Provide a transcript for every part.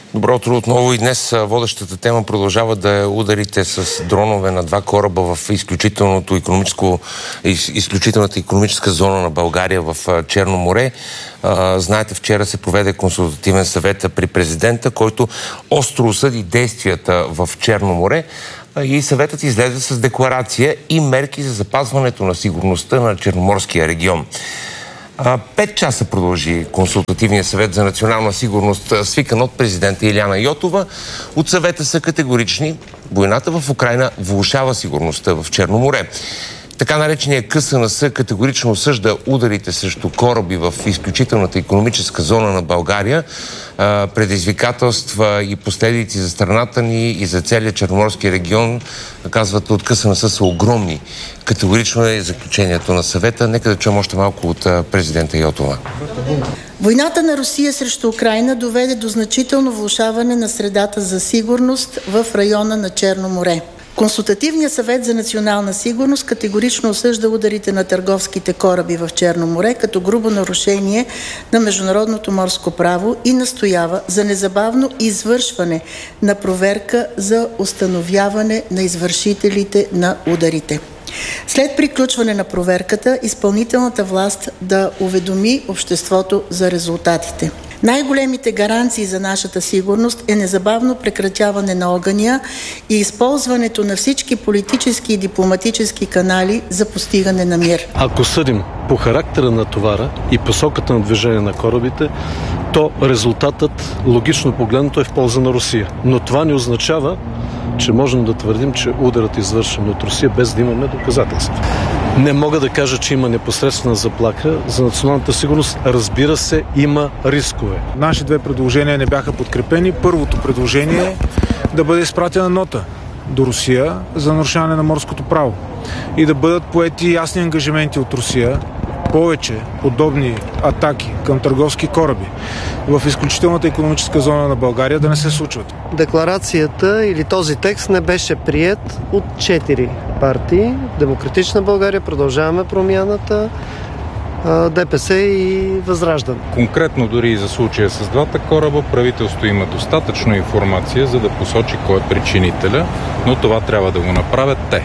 Добро утро отново и днес водещата тема продължава да е ударите с дронове на два кораба в изключителната икономическа зона на България в Черно море. Знаете, вчера се проведе консултативен съвет при президента, който остро осъди действията в Черно море и съветът излезе с декларация и мерки за запазването на сигурността на Черноморския регион. 5 часа продължи консултативния съвет за национална сигурност, свикан от президента Илияна Йотова. От съвета са категорични. Войната в Украйна влошава сигурността в Черно море. Така наречения КСНС категорично осъжда ударите срещу кораби в изключителната икономическа зона на България. Предизвикателства и последици за страната ни и за целия Черноморски регион, казват от КСНС, са огромни. Категорично е заключението на съвета. Нека да чуем още малко от президента Йотова. Войната на Русия срещу Украйна доведе до значително влошаване на средата за сигурност в района на Черно море. Консултативният съвет за национална сигурност категорично осъжда ударите на търговските кораби в Черно море като грубо нарушение на международното морско право и настоява за незабавно извършване на проверка за установяване на извършителите на ударите. След приключване на проверката, изпълнителната власт да уведоми обществото за резултатите. Най-големите гаранции за нашата сигурност е незабавно прекратяване на огъня и използването на всички политически и дипломатически канали за постигане на мир. Ако съдим по характера на товара и посоката на движение на корабите, то резултатът, логично погледнато, е в полза на Русия. Но това не означава, че можем да твърдим, че ударът е извършен от Русия, без да имаме доказателства. Не мога да кажа, че има непосредствена заплаха за националната сигурност. Разбира се, има рискове. Наши две предложения не бяха подкрепени. Първото предложение е да бъде изпратена нота до Русия за нарушаване на морското право и да бъдат поети ясни ангажименти от Русия повече подобни атаки към търговски кораби в изключителната икономическа зона на България да не се случват. Декларацията или този текст не беше приет от 4 партии. Демократична България, Продължаваме промяната, ДПС и Възраждане. Конкретно дори и за случая с двата кораба, правителството има достатъчно информация, за да посочи кой е причинителя, но това трябва да го направят те.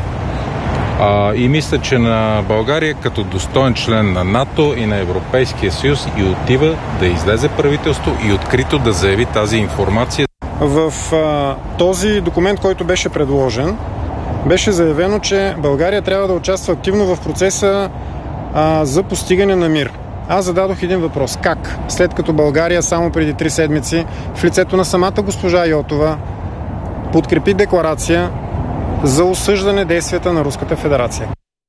И мисля, че на България като достоен член на НАТО и на Европейския съюз и отива да излезе правителство и открито да заяви тази информация. В този документ, който беше предложен, беше заявено, че България трябва да участва активно в процеса за постигане на мир. Аз зададох един въпрос. Как? След като България само преди 3 седмици в лицето на самата госпожа Йотова подкрепи декларация за осъждане действията на Руската федерация.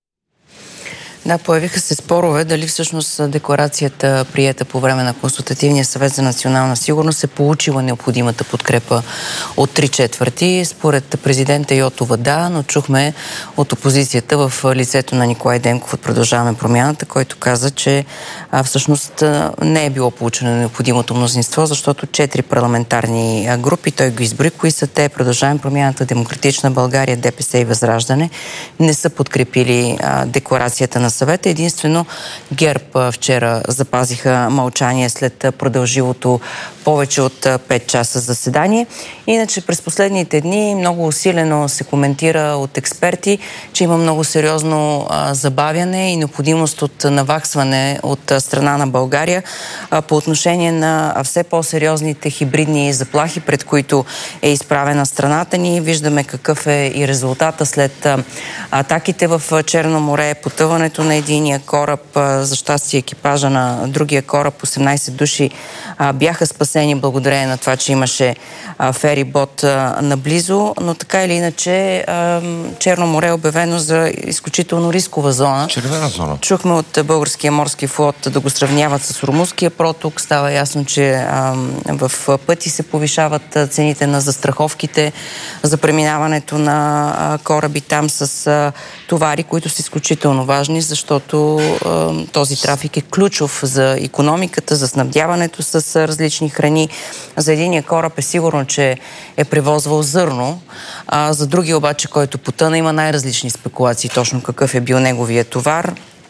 Да, появиха се спорове дали всъщност декларацията, приета по време на Консултативния съвет за национална сигурност, е получила необходимата подкрепа от 3/4. Според президента Йотова да, но чухме от опозицията в лицето на Николай Денков от Продължаваме промяната, който каза, че всъщност не е било получено необходимото мнозинство, защото 4 парламентарни групи, той го изброи, кои са те: Продължаваме промяната, Демократична България, ДПС и Възраждане, не са подкрепили декларацията на съвета. Единствено ГЕРБ вчера запазиха мълчание след продължилото повече от 5 часа заседание. Иначе през последните дни много усилено се коментира от експерти, че има много сериозно забавяне и необходимост от наваксване от страна на България по отношение на все по-сериозните хибридни заплахи, пред които е изправена страната ни. Виждаме какъв е и резултата след атаките в Черно море, потъването на единия кораб, за щастие екипажа на другия кораб, 18 души бяха спасени благодарение на това, че имаше ферибот наблизо, но така или иначе Черно море е обявено за изключително рискова зона. Червена зона. Чухме от Българския морски флот да го сравняват с Румунския проток. Става ясно, че в пъти се повишават цените на застраховките за преминаването на кораби там с товари, които са изключително важни, защото този трафик е ключов за икономиката, за снабдяването с различни храни. За единия кораб е сигурно, че е превозвал зърно, за другия обаче, който потъна, има най-различни спекулации точно какъв е бил неговия товар.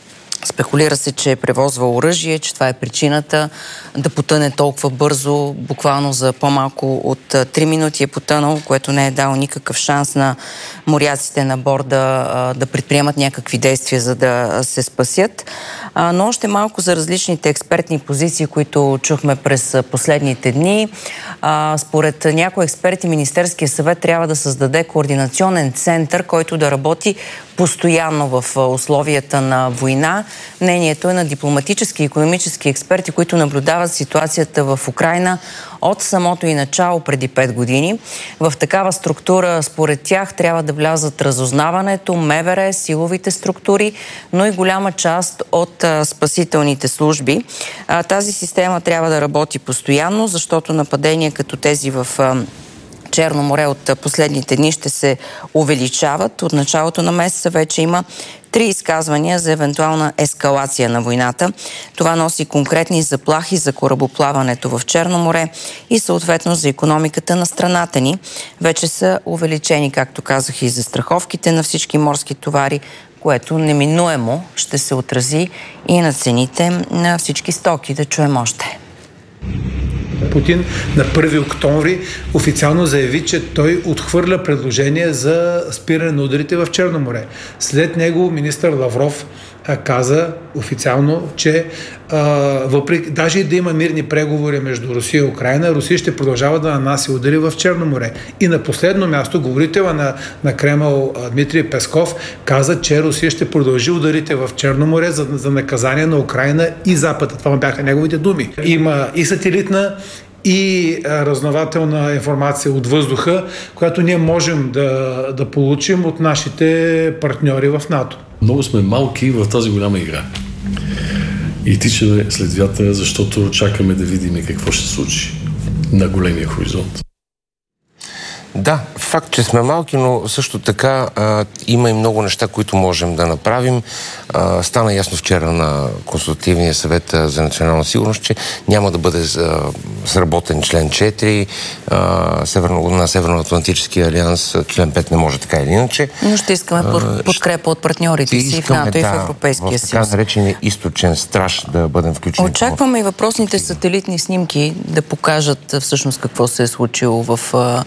Спекулира се, че е превозвал оръжие, че това е причината да потъне толкова бързо, буквално за по-малко от 3 минути е потънал, което не е дало никакъв шанс на моряците на борда да предприемат някакви действия, за да се спасят. Но още малко за различните експертни позиции, които чухме през последните дни. Според някои експерти, Министерския съвет трябва да създаде координационен център, който да работи постоянно в условията на война. Мнението е на дипломатически и икономически експерти, които наблюдават ситуацията в Украйна от самото и начало преди 5 години. В такава структура, според тях, трябва да влязат разузнаването, МВР, силовите структури, но и голяма част от спасителните служби. Тази система трябва да работи постоянно, защото нападения като тези в Черно море от последните дни ще се увеличават. От началото на месеца вече има 3 изказвания за евентуална ескалация на войната. Това носи конкретни заплахи за корабоплаването в Черно море и съответно за икономиката на страната ни. Вече са увеличени, както казах, и застраховките на всички морски товари, което неминуемо ще се отрази и на цените на всички стоки. Да чуем още. Путин на 1 октомври официално заяви, че той отхвърля предложение за спиране на ударите в Черно море. След него министър Лавров каза официално, че въпреки, даже и да има мирни преговори между Русия и Украйна, Русия ще продължава да нанася удари в Черно море. И на последно място, говорителя на Кремъл Дмитрий Песков каза, че Русия ще продължи ударите в Черно море за наказание на Украйна и Запада. Това бяха неговите думи. Има и сателитна, и разузнавателна информация от въздуха, която ние можем да получим от нашите партньори в НАТО. Много сме малки в тази голяма игра. И тичаме след вятъра, защото чакаме да видим какво ще се случи на големия хоризонт. Да, факт, че сме малки, но също така има и много неща, които можем да направим. Стана ясно вчера на Консултативния съвет за национална сигурност, че няма да бъде сработен член 4 на Северноатлантическия алианс. Член 5 не може така или иначе. Но ще искаме подкрепа от партньорите си в НАТО и в Европейския съюз. В така наречения източен страж да бъдем включени. Очакваме и въпросните сателитни снимки да покажат всъщност какво се е случило в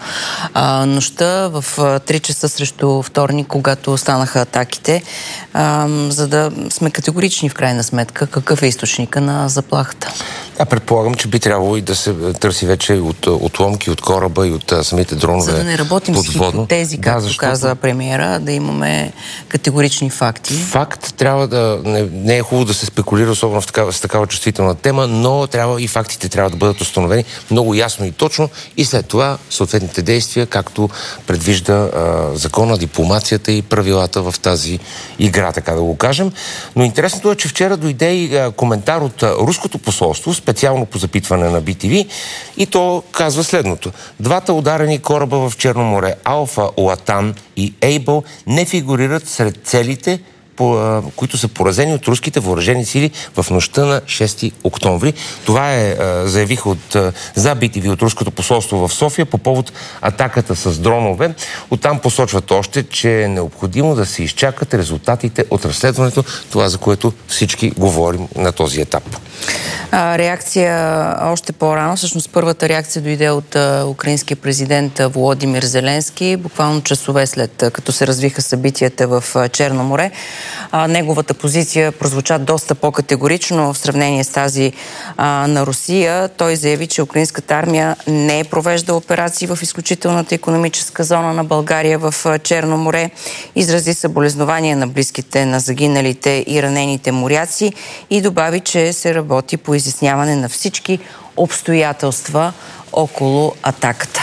нощта в 3 часа срещу вторник, когато станаха атаките, за да сме категорични в крайна сметка какъв е източника на заплахата. Предполагам, че би трябвало и да се търси вече от отломки, от кораба и от самите дронове. За да не работим с хипотези, както каза премиера, да имаме категорични факти. Факт трябва да... Не е хубаво да се спекулира, особено с такава чувствителна тема, но и фактите трябва да бъдат установени много ясно и точно и след това съответните действия, както предвижда закона, дипломацията и правилата в тази игра, така да го кажем. Но интересното е, че вчера дойде и коментар от руското посолство, специално по запитване на BTV, и то казва следното. 2 ударени кораба в Черно море, Алфа, Латан и Ейбъл, не фигурират сред целите, които са поразени от руските въоръжени сили в нощта на 6 октомври. Това заявиха за BTV от руското посолство в София по повод атаката с дронове. Оттам посочват още, че е необходимо да се изчакат резултатите от разследването, това за което всички говорим на този етап. Реакция още по-рано. Всъщност първата реакция дойде от украинския президент Володимир Зеленски, буквално часове след като се развиха събитията в Черно море. Неговата позиция прозвуча доста по-категорично в сравнение с тази на Русия. Той заяви, че украинската армия не е провеждала операции в изключителната икономическа зона на България в Черно море. Изрази съболезнования на близките на загиналите и ранените моряци и добави, че се работи по изясняване на всички обстоятелства около атаката.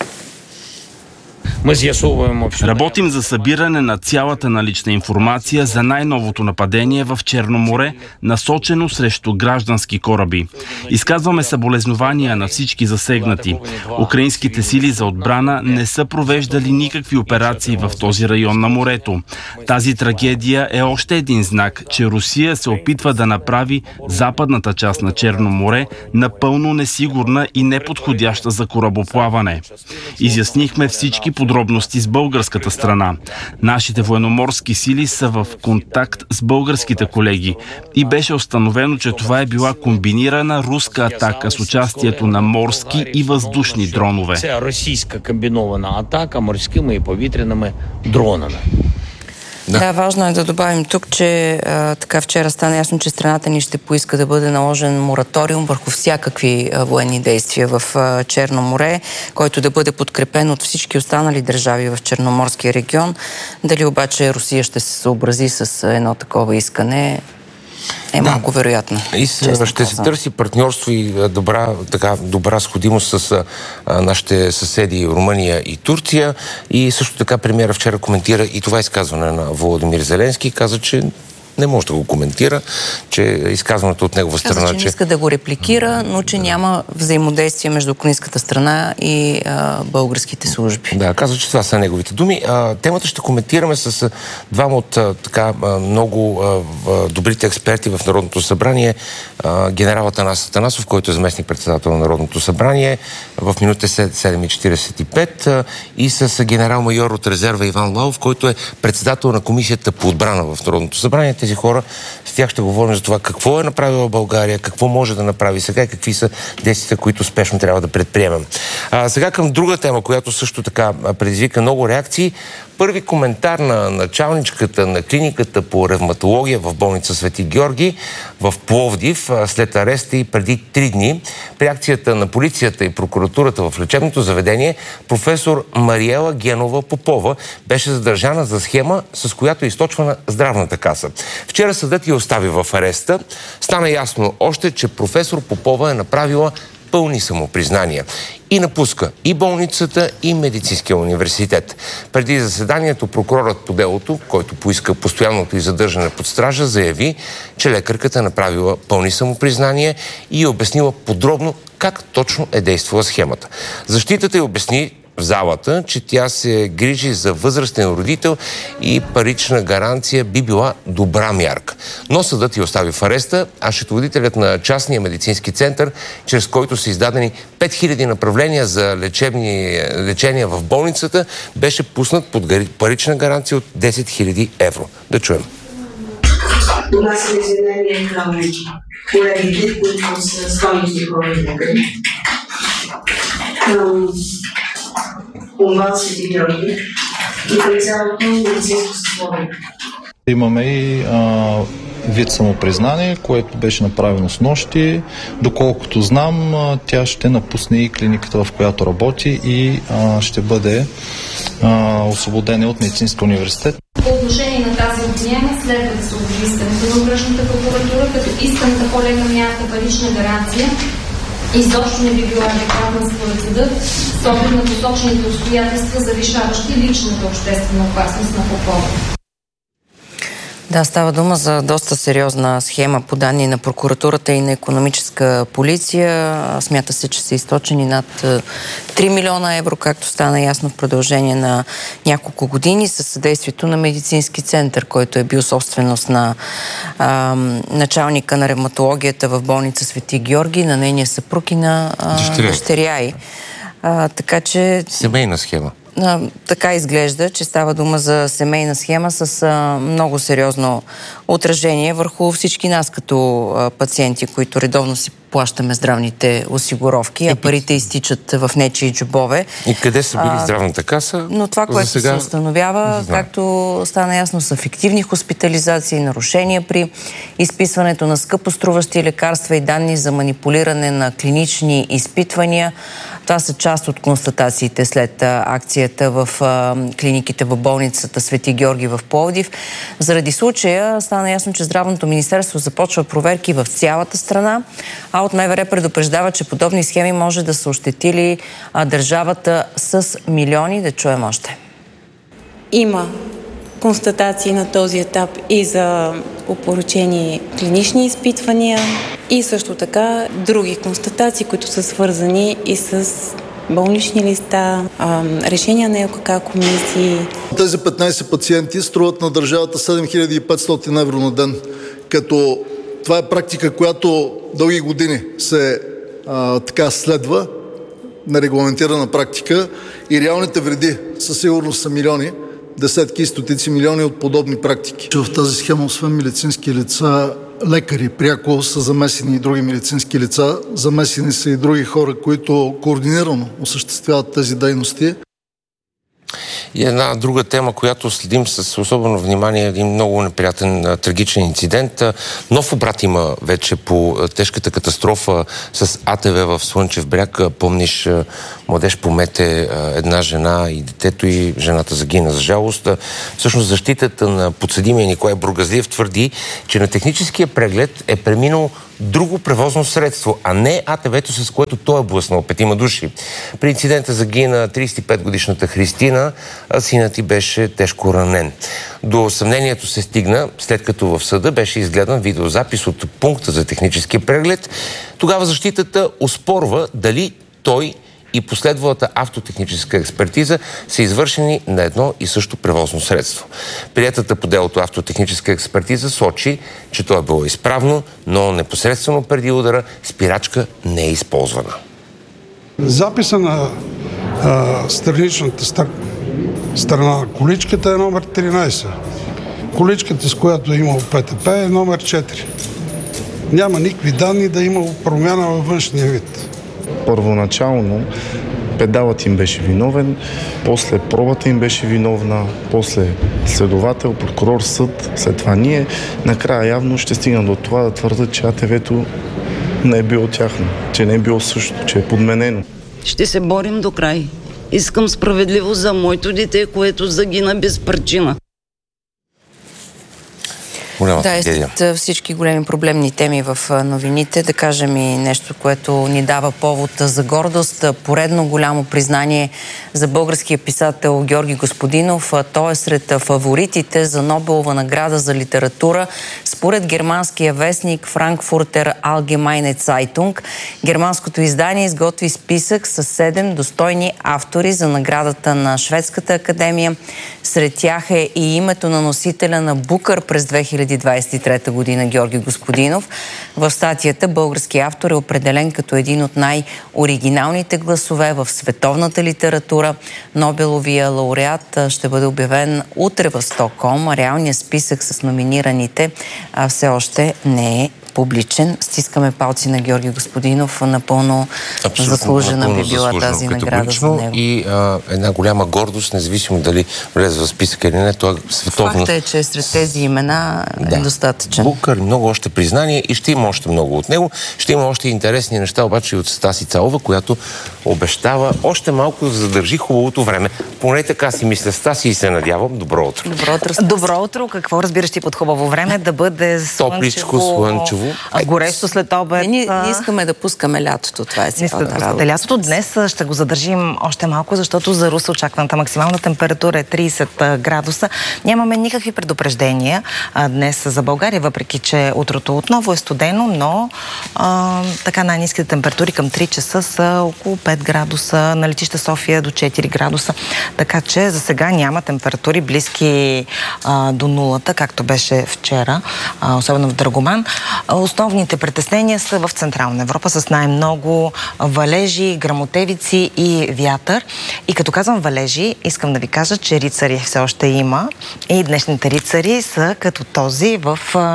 Работим за събиране на цялата налична информация за най-новото нападение в Черно море, насочено срещу граждански кораби. Изказваме съболезнования на всички засегнати. Украинските сили за отбрана не са провеждали никакви операции в този район на морето. Тази трагедия е още един знак, че Русия се опитва да направи западната част на Черно море напълно несигурна и неподходяща за корабоплаване. Изяснихме всички подробности подробности с българската страна. Нашите военноморски сили са в контакт с българските колеги и беше установено, че това е била комбинирана руска атака с участието на морски и въздушни дронове. Це російська комбінована атака морськими і повітряними дронами. Да, важно е да добавим тук, че така вчера стана ясно, че страната ни ще поиска да бъде наложен мораториум върху всякакви военни действия в Черно море, който да бъде подкрепен от всички останали държави в Черноморския регион. Дали обаче Русия ще се съобрази с едно такова искане, е малко вероятно. И ще се търси партньорство и добра сходимост с нашите съседи Румъния и Турция. И също така премиера вчера коментира и това изказване на Володимир Зеленски. Каза, че не може да го коментира, че изказването от негова страна... Каза, че не иска да го репликира, но че няма взаимодействие между украинската страна и българските служби. Да, каза, че това са неговите думи. Темата ще коментираме с двама от много добрите експерти в Народното събрание. Генерал Атанас Атанасов, който е заместник-председател на Народното събрание в минута 7:45 и с генерал-майор от резерва Иван Лавов, който е председател на Комисията по отбрана в Народното събрание. Тези хора, с тях ще говорим за това какво е направила България, какво може да направи сега и какви са действията, които спешно трябва да предприемем. Сега към друга тема, която също така предизвика много реакции. Първи коментар на началничката на клиниката по ревматология в болница Свети Георги в Пловдив след ареста и преди 3 дни. При акцията на полицията и прокуратурата в лечебното заведение професор Мариела Генова Попова беше задържана за схема, с която е източвана здравната каса. Вчера съдът я остави в ареста. Стана ясно още, че професор Попова е направила пълни самопризнания и напуска и болницата, и медицинския университет. Преди заседанието прокурорът по делото, който поиска постоянното й задържане под стража, заяви, че лекарката е направила пълни самопризнания и е обяснила подробно как точно е действала схемата. Защитата й обясни в залата, че тя се грижи за възрастен родител и парична гаранция би била добра мярка. Но съдът я остави в ареста, а счетоводителят на частния медицински център, чрез който са издадени 5000 направления за лечение в болницата, беше пуснат под парична гаранция от 10 000 евро. Да чуем. Това са извинения към колегите, които са стойности хора лекари. Имаме и вид самопризнание, което беше направено с нощи. Доколкото знам, тя ще напусне и клиниката, в която работи и ще бъде освободена от медицинския университет. По отношение на тази обвиняема следва да се обяви искането на окръжната прокуратура, като исканата по-лека мярка парична гаранция изобщо не би била адекватна според съда, с оглед на посочените обстоятелства, завишаващи личната обществена опасност на Попова. Да, става дума за доста сериозна схема по данни на прокуратурата и на икономическа полиция. Смята се, че са източени над 3 милиона евро, както стана ясно в продължение на няколко години, със съдействието на медицински център, който е бил собственост на началника на ревматологията в болница Свети Георги, на нейния съпруг и на дъщеря й. Така че... Семейна схема. Така изглежда, че става дума за семейна схема с много сериозно отражение върху всички нас като пациенти, които редовно си плащаме здравните осигуровки, а парите изтичат в нечии джобове. И къде са били здравната каса? Но това, което се установява, както стана ясно, са фиктивни хоспитализации, нарушения при изписването на скъпоструващи лекарства и данни за манипулиране на клинични изпитвания. Това са част от констатациите след акцията в клиниките в болницата Свети Георги в Пловдив. Заради случая стана ясно, че Здравното министерство започва проверки в цялата страна, а от МВР предупреждава, че подобни схеми може да са ощетили държавата с милиони. Да чуем още. Има констатации на този етап и за опорочени клинични изпитвания и също така други констатации, които са свързани и с болнични листа, решения на ЛКК комисии. Тези 15 пациенти струват на държавата 7500 евро на ден, като това е практика, която дълги години се следва нерегламентирана практика и реалните вреди със сигурност са милиони, десетки и стотици милиони от подобни практики. В тази схема, освен медицински лица, лекари пряко са замесени и други медицински лица, замесени са и други хора, които координирано осъществяват тези дейности. И една друга тема, която следим с особено внимание, един много неприятен трагичен инцидент. Нов обрат има вече по тежката катастрофа с АТВ в Слънчев бряг. Помниш, младеж помете една жена и детето и жената загина. За жалост, всъщност защитата на подсъдимия Николай Бургазлиев твърди, че на техническия преглед е преминал друго превозно средство, а не АТВ-то, с което той е блъснал 5 души. При инцидента загина 35-годишната Христина, а синът й беше тежко ранен. До съмнението се стигна, след като в съда беше изгледан видеозапис от пункта за техническия преглед. Тогава защитата оспорва дали той и последвалата автотехническа експертиза са извършени на едно и също превозно средство. Приетата по делото автотехническа експертиза сочи, че то е било изправно, но непосредствено преди удара спирачка не е използвана. Записа на страничната страна на количката е номер 13. Количката, с която е имало ПТП, е номер 4. Няма никакви данни да е имало промяна във външния вид. Първоначално педалът им беше виновен, после пробата им беше виновна, после следовател, прокурор, съд, след това ние. Накрая явно ще стигна до това да твърдят, че АТВ-то не е било тяхно, че не е било също, че е подменено. Ще се борим до край. Искам справедливост за моето дете, което загина без причина. Да, след всички големи проблемни теми в новините, да кажем и нещо, което ни дава повод за гордост. Поредно голямо признание за българския писател Георги Господинов. Той е сред фаворитите за Нобелова награда за литература. Според германския вестник Frankfurter Allgemeine Zeitung, германското издание изготви списък с 7 достойни автори за наградата на Шведската академия. Сред тях е и името на носителя на Букър през 2023 година Георги Господинов. В статията български автор е определен като един от най-оригиналните гласове в световната литература. Нобеловия лауреат ще бъде обявен утре в Стокхолм. Реалният списък с номинираните все още не е публичен. Стискаме палци на Георги Господинов. Напълно заслужена би била тази награда за него. И една голяма гордост, независимо дали влезе в списък или не, той е световно. Факта е, че сред тези имена е достатъчен. Букър, много още признание и ще има още много от него. Ще има още интересни неща, обаче и от Стаси Цалова, която обещава още малко да задържи хубавото време. Поне така си мисля, Стаси, и се надявам. Добро утро. Добро утро, Стаси. Добро утро. Какво разбираш ти под хубаво време? Да бъде слънчево, горещо след обед. Ние искаме да пускаме лятото. Това е цялата работа. Лятото днес ще го задържим още малко, защото за Русе очакваната максимална температура е 30 градуса. Нямаме никакви предупреждения днес за България, въпреки че утрото отново е студено, но така най-ниските температури към 3 часа са около 5 градуса, на летище София до 4 градуса. Така че за сега няма температури близки до нулата, както беше вчера, особено в Драгоман. Основните притеснения са в Централна Европа с най-много валежи, гръмотевици и вятър. И като казвам валежи, искам да ви кажа, че рицари все още има. И днешните рицари са като този в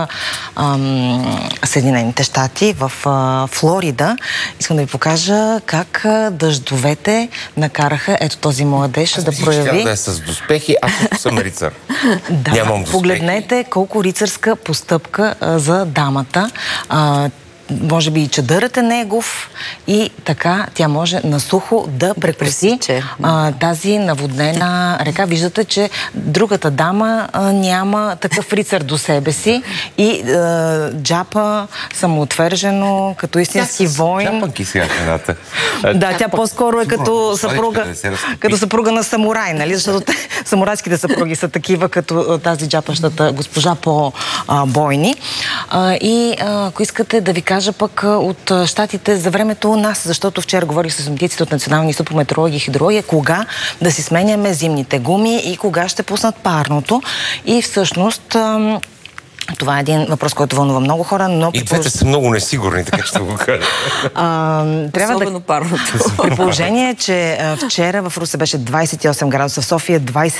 Съединените щати, в Флорида. Искам да ви покажа как дъждовете накараха ето този младеж да прояви. Да е с доспехи, аз съм рицар. Да, нямам доспехи. Погледнете колко рицарска постъпка за дамата. Може би и чадърът е негов и така тя може на сухо да прекраси тази наводнена река. Виждате, че другата дама няма такъв рицар до себе си и джапа самоотвържено, като истински воин. Джапанки сега едната. Да, тя по-скоро е като съпруга на самурай, нали? Защото самурайските съпруги са такива, като тази джапащата госпожа по-бойни. И ако искате да ви кажа пък от щатите за времето у нас, защото вчера говорих с синоптиците от Националния институт по метеорология и хидрология, кога да си сменяме зимните гуми и кога ще пуснат парното. И всъщност Това е един въпрос, който вълнува много хора, но... И двете са много несигурни, така ще го кажа. Особено парното. При положение, че вчера в Русе беше 28 градуса, в София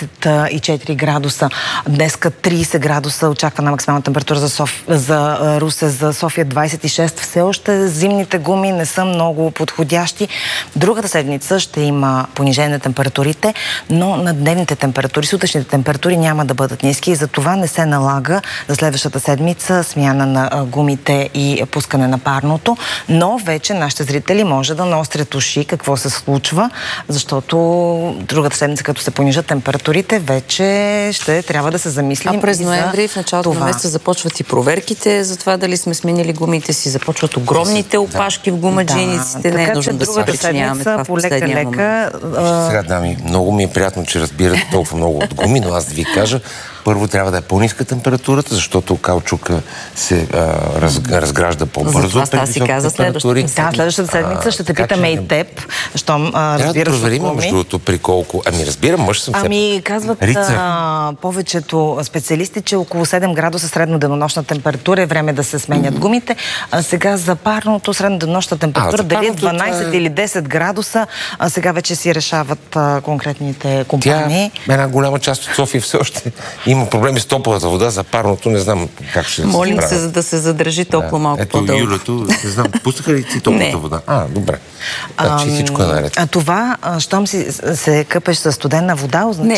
24 градуса, днеска 30 градуса, очаквана максимална температура за Русе, за София 26. Все още зимните гуми не са много подходящи. Другата седмица ще има понижение на температурите, но на дневните температури, сутрешните температури няма да бъдат ниски и за това не се налага за следващата седмица смяна на гумите и пускане на парното, но вече нашите зрители може да наострят уши какво се случва, защото другата седмица, като се понижат температурите, вече ще трябва да се замислим. А през ноември, в началото на месеца, започват и проверките за това дали сме сменили гумите си, започват огромните опашки в гумаджийниците. Не е нужно да се причиняваме това в последния момент. Сега, дами, много ми е приятно, че разбирате толкова много от гуми, но аз да ви кажа, първо трябва да е по-ниска температурата, защото каучука се разгражда по-бързо. За това си каза следващата седмица ще те питаме и теб, щом разбираш. Трябва да проверим, между другото, при колко... Разбирам, мъж съм се... Казват повечето специалисти, че около 7 градуса средноденонощна температура е време да се сменят гумите. Сега за парното средноденонощна температура, дали 12 или 10 градуса, сега вече си решават конкретните компании. Една голяма част от София все още има проблеми с топлата вода, за парното не знам как ще се справя. Молим се, за да се задържи топло малко по-дълго. Ето, Юлето, не знам, пуснаха ли ти топлата вода? Добре. Значи всичко е наред. Това, щом си се къпеш със студена вода, означава...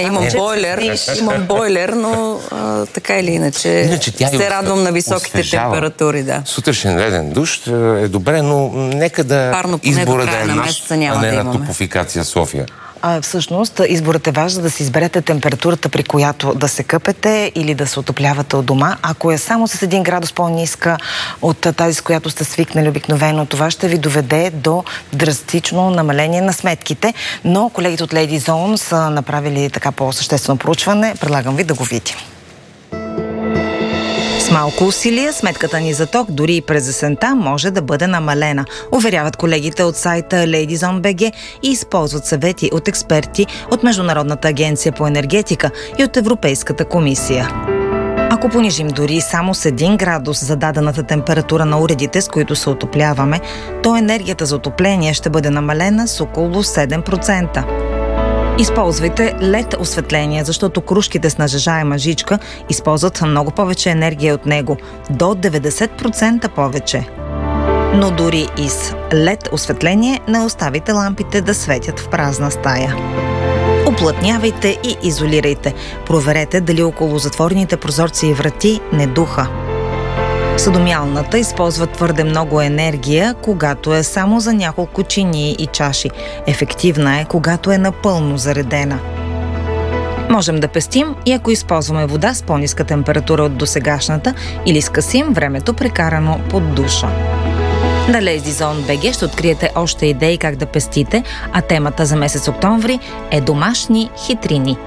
Имам бойлер, но така или иначе се радвам на високите температури. Да. Сутрешен леден душ е добре, но нека да избора да е наш, а не на топофикация София. Всъщност, изборът е важен да си изберете температурата, при която да се къпете или да се отоплявате от дома. Ако е само с 1 градус по-ниска от тази, с която сте свикнали обикновено, това ще ви доведе до драстично намаление на сметките. Но колегите от Lady Zone са направили така по-съществено проучване. Предлагам ви да го видим. С малко усилие сметката ни за ток дори и през есента може да бъде намалена, уверяват колегите от сайта LadyZone.bg и използват съвети от експерти от Международната агенция по енергетика и от Европейската комисия. Ако понижим дори само с 1 градус зададената температура на уредите, с които се отопляваме, то енергията за отопление ще бъде намалена с около 7%. Използвайте LED осветление, защото кружките с нажежаема жичка използват много повече енергия от него, до 90% повече. Но дори и с LED осветление не оставите лампите да светят в празна стая. Уплътнявайте и изолирайте. Проверете дали около затворените прозорци и врати не духа. Съдомиалната използва твърде много енергия, когато е само за няколко чинии и чаши. Ефективна е, когато е напълно заредена. Можем да пестим и ако използваме вода с по-ниска температура от досегашната или скъсим времето прекарано под душа. На LadyZone.bg ще откриете още идеи как да пестите, а темата за месец октомври е домашни хитрини.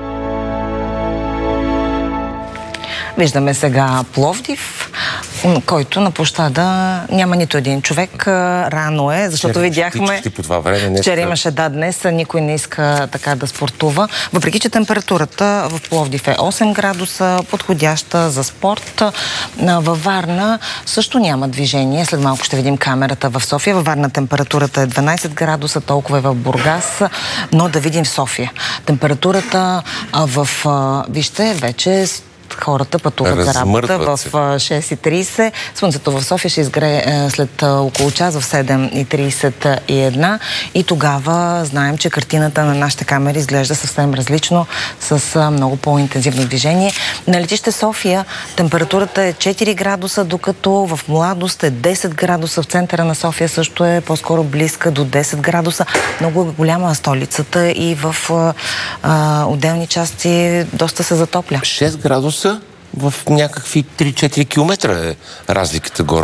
Виждаме сега Пловдив, който на площада няма нито един човек. Рано е, защото видяхме... Вчера имаше, днес никой не иска така да спортува. Въпреки че температурата в Пловдив е 8 градуса, подходяща за спорт. Във Варна също няма движение. След малко ще видим камерата в София. Във Варна температурата е 12 градуса, толкова е в Бургас. Но да видим в София. Температурата вижте, вече хората пътуват за работа в 6:30. Слънцето в София ще изгрее след около час в 7:31 и тогава знаем, че картината на нашите камери изглежда съвсем различно, с много по-интензивно движение. На летище София температурата е 4 градуса, докато в Младост е 10 градуса. В центъра на София също е по-скоро близка до 10 градуса. Много е голяма столицата и в отделни части доста се затопля. 6 градуса в някакви 3-4 километра е разликата горе-долу.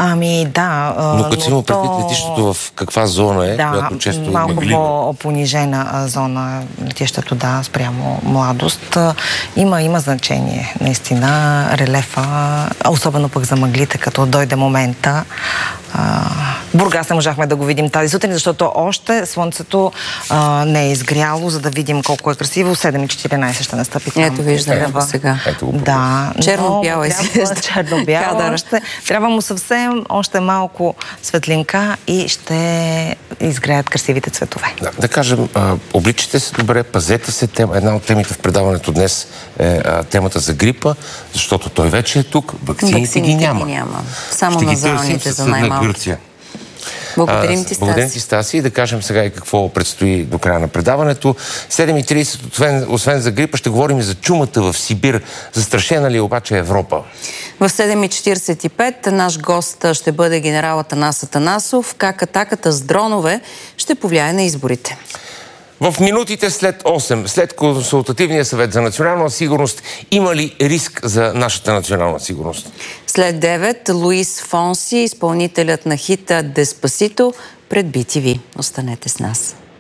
Ами да. Но като си има предвид летището в каква зона е, която често е малко мъглива. по-понижена зона летището, да, спрямо Младост. Има значение, наистина, релефа, особено пък за мъглите, като дойде момента. Бургас не можахме да го видим тази сутрин, защото още слънцето не е изгряло, за да видим колко е красиво. 7:14 ще настъпи там. Ето виждаме го сега. Да. Черно-бяла изглежда. Черно-бяла. Трябва му съвсем още малко светлинка и ще изгреят красивите цветове. Да кажем, обличате се добре, пазете се. Една от темите в предаването днес е темата за грипа, защото той вече е тук. Ваксините ги няма. Само назалните за най-малко. Благодарим ти, Стаси. Благодарим ти, Стаси. И да кажем сега и какво предстои до края на предаването. 7:30, освен за грипа, ще говорим и за чумата в Сибир. Застрашена ли е обаче Европа? В 7:45 наш гост ще бъде генерал Атанас Атанасов. Как атаката с дронове ще повлияе на изборите? В минутите след 8, след Консултативния съвет за национална сигурност, има ли риск за нашата национална сигурност? След 9, Луис Фонси, изпълнителят на хита Деспасито, пред BTV. Останете с нас.